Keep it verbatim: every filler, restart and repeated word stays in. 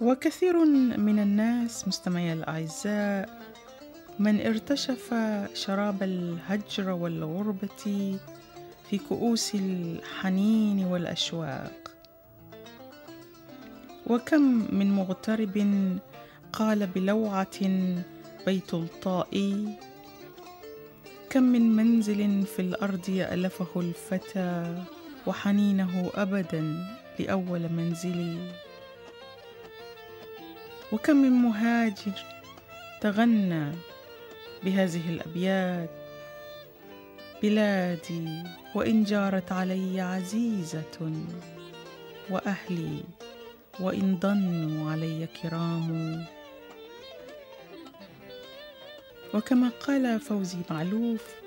وكثير من الناس مستمعي الأعزاء من ارتشف شراب الهجر والغربة في كؤوس الحنين والأشواق، وكم من مغترب قال بلوعة بيت الطائي، كم من منزل في الأرض يألفه الفتى وحنينه أبدا لأول منزلي، وكم من مهاجر تغنى بهذه الأبيات: بلادي وإن جارت علي عزيزة، وأهلي وإن ضنوا علي كرام. وكما قال فوزي معلوف: